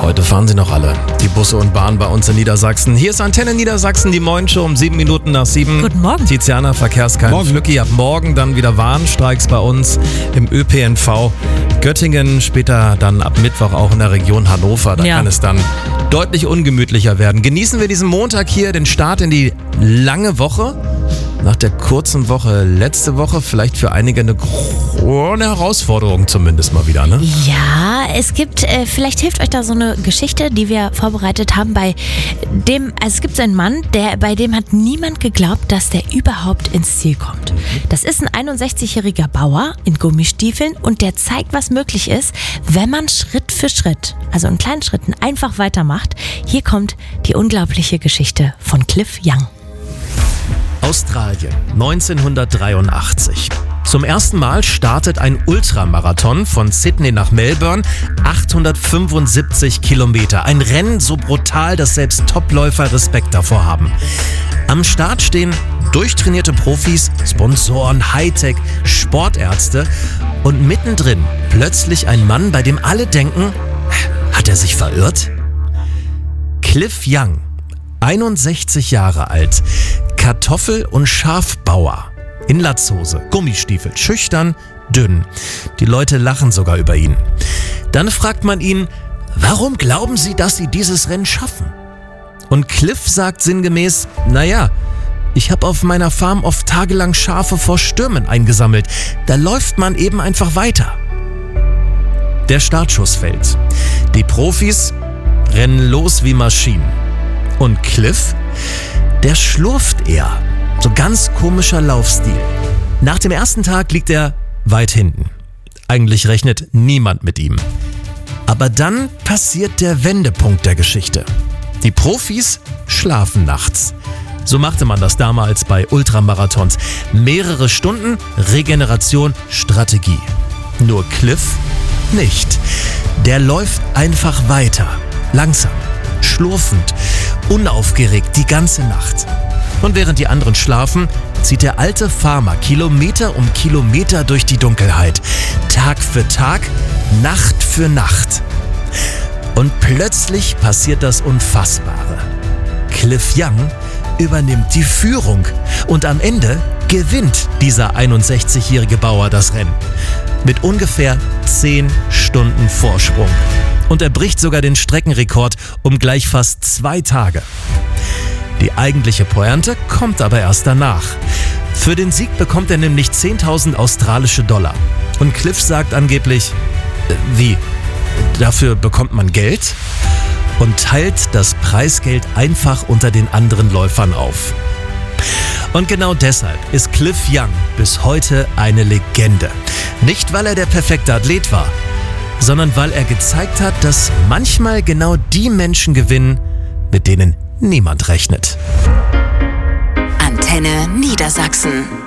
Heute fahren sie noch alle. Die Busse und Bahnen bei uns in Niedersachsen. Hier ist Antenne Niedersachsen, die Morgenshow um 7 Minuten nach 7. Guten Morgen. Tiziana, Verkehrskeim, Flücki. Ab morgen dann wieder Warnstreiks bei uns im ÖPNV. Göttingen, später dann ab Mittwoch auch in der Region Hannover. Da kann es dann deutlich ungemütlicher werden. Genießen wir diesen Montag hier, den Start in die lange Woche. Nach der kurzen Woche letzte Woche vielleicht für einige eine Herausforderung zumindest mal wieder, ne? Ja, es gibt, vielleicht hilft euch da so eine Geschichte, die wir vorbereitet haben. Es gibt so einen Mann, bei dem hat niemand geglaubt, dass der überhaupt ins Ziel kommt. Das ist ein 61-jähriger Bauer in Gummistiefeln und der zeigt, was möglich ist, wenn man Schritt für Schritt, also in kleinen Schritten, einfach weitermacht. Hier kommt die unglaubliche Geschichte von Cliff Young. Australien, 1983. Zum ersten Mal startet ein Ultramarathon von Sydney nach Melbourne, 875 Kilometer. Ein Rennen so brutal, dass selbst Topläufer Respekt davor haben. Am Start stehen durchtrainierte Profis, Sponsoren, Hightech, Sportärzte und mittendrin plötzlich ein Mann, bei dem alle denken, hat er sich verirrt? Cliff Young, 61 Jahre alt, Kartoffel- und Schafbauer. In Latzhose, Gummistiefel, schüchtern, dünn. Die Leute lachen sogar über ihn. Dann fragt man ihn, warum glauben Sie, dass Sie dieses Rennen schaffen? Und Cliff sagt sinngemäß, naja, ich habe auf meiner Farm oft tagelang Schafe vor Stürmen eingesammelt. Da läuft man eben einfach weiter. Der Startschuss fällt. Die Profis rennen los wie Maschinen. Und Cliff, der schlurft eher. So ganz komischer Laufstil. Nach dem ersten Tag liegt er weit hinten. Eigentlich rechnet niemand mit ihm. Aber dann passiert der Wendepunkt der Geschichte. Die Profis schlafen nachts. So machte man das damals bei Ultramarathons. Mehrere Stunden Regeneration, Strategie. Nur Cliff nicht. Der läuft einfach weiter. Langsam, schlurfend, unaufgeregt die ganze Nacht. Und während die anderen schlafen, zieht der alte Farmer Kilometer um Kilometer durch die Dunkelheit. Tag für Tag, Nacht für Nacht. Und plötzlich passiert das Unfassbare. Cliff Young übernimmt die Führung und am Ende gewinnt dieser 61-jährige Bauer das Rennen. Mit ungefähr 10 Stunden Vorsprung. Und er bricht sogar den Streckenrekord um gleich fast 2 Tage. Die eigentliche Pointe kommt aber erst danach. Für den Sieg bekommt er nämlich 10.000 australische Dollar. Und Cliff sagt angeblich, wie? Dafür bekommt man Geld? Und teilt das Preisgeld einfach unter den anderen Läufern auf. Und genau deshalb ist Cliff Young bis heute eine Legende. Nicht, weil er der perfekte Athlet war, sondern weil er gezeigt hat, dass manchmal genau die Menschen gewinnen, mit denen niemand rechnet. Antenne Niedersachsen.